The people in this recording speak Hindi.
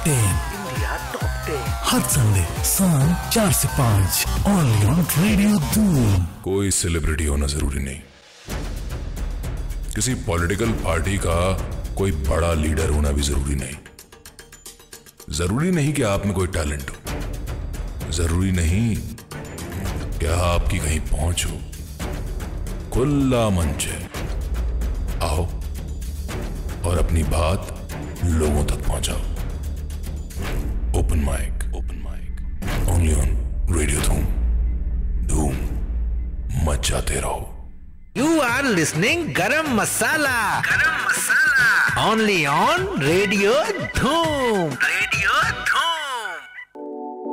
10, इंडिया टॉप 10 हर संडे शाम 4 से 5 ओनली ऑन रेडियो धूम। कोई सेलिब्रिटी होना जरूरी नहीं, किसी पॉलिटिकल पार्टी का कोई बड़ा लीडर होना भी जरूरी नहीं। जरूरी नहीं कि आप में कोई टैलेंट हो, जरूरी नहीं कि आपकी कहीं पहुंच हो। खुला मंच है, आओ और अपनी बात लोगों तक पहुंचाओ। Open mic only on radio धूम। धूम मचाते रहो। You are listening गरम मसाला ओनली ऑन रेडियो धूम।